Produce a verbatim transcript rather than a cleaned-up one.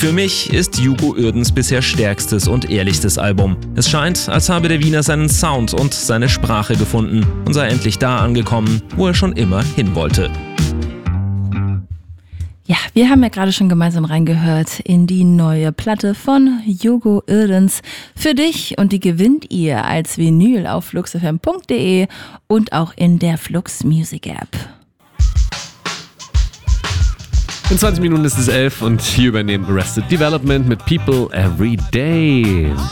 Für mich ist Hugo Uerdens bisher stärkstes und ehrlichstes Album. Es scheint, als habe der Wiener seinen Sound und seine Sprache gefunden und sei endlich da angekommen, wo er schon immer hin wollte. Ja, wir haben ja gerade schon gemeinsam reingehört in die neue Platte von Hugo Uerdens für dich und die gewinnt ihr als Vinyl auf flux f m punkt d e und auch in der Flux Music App. In zwanzig Minuten ist es elf und hier übernehmen Arrested Development mit People Every Day.